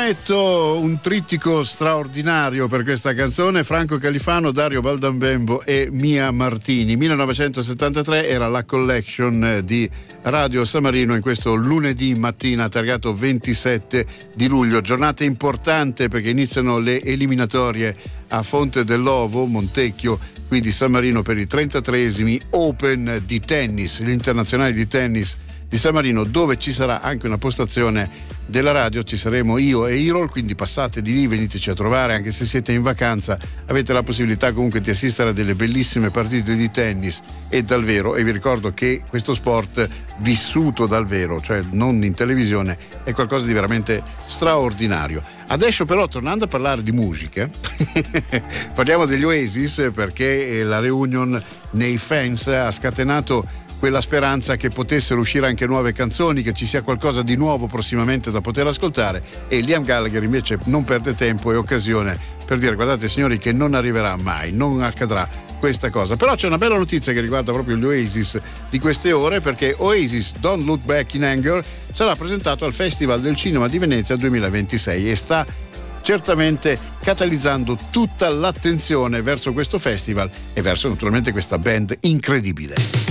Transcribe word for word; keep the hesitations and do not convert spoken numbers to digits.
duetto, un trittico straordinario per questa canzone: Franco Califano, Dario Baldambembo e Mia Martini. millenovecentosettantatré era la collection di Radio San Marino in questo lunedì mattina targato ventisette di luglio, giornata importante perché iniziano le eliminatorie a Fonte dell'Ovo, Montecchio, qui di San Marino, per i trentatreesimi Open di tennis, gli internazionali di tennis di San Marino, dove ci sarà anche una postazione della radio. Ci saremo io e Irol, quindi passate di lì, veniteci a trovare, anche se siete in vacanza avete la possibilità comunque di assistere a delle bellissime partite di tennis e dal vero. E vi ricordo che questo sport vissuto dal vero, cioè non in televisione, è qualcosa di veramente straordinario. Adesso però, tornando a parlare di musica, parliamo degli Oasis, perché la reunion nei fans ha scatenato quella speranza che potessero uscire anche nuove canzoni, che ci sia qualcosa di nuovo prossimamente da poter ascoltare, e Liam Gallagher invece non perde tempo e occasione per dire: guardate signori che non arriverà mai, non accadrà questa cosa. Però c'è una bella notizia che riguarda proprio gli Oasis di queste ore, perché Oasis Don't Look Back in Anger sarà presentato al Festival del Cinema di Venezia duemilaventisei e sta certamente catalizzando tutta l'attenzione verso questo festival e verso naturalmente questa band incredibile.